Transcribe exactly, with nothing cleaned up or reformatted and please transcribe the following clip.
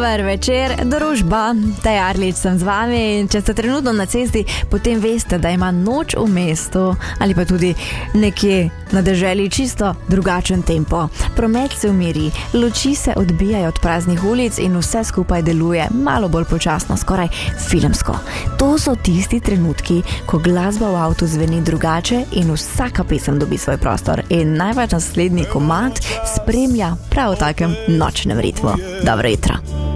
Dober večer, družba. Teja Arlič sem z vami in če ste trenutno na cesti, potem veste, da ima noč v mestu ali pa tudi nekje na deželi čisto drugačen tempo. Promet se umiri, luči se odbijajo od praznih ulic in vse skupaj deluje malo bolj počasno, skoraj filmsko. To so tisti trenutki, ko glasba v avtu zveni drugače in vsaka pesem dobi svoj prostor in največ naslednji komad spremlja prav v takem nočnem ritmu. Dobro jutro.